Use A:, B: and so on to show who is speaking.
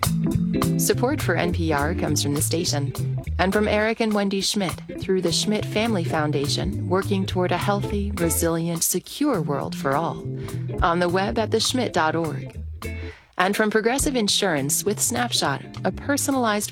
A: Support for NPR comes from the station and from Eric and Wendy Schmidt through the Schmidt Family Foundation, working toward a healthy, resilient, secure world for all. On the web at theschmidt.org. And from Progressive Insurance with Snapshot, a personalized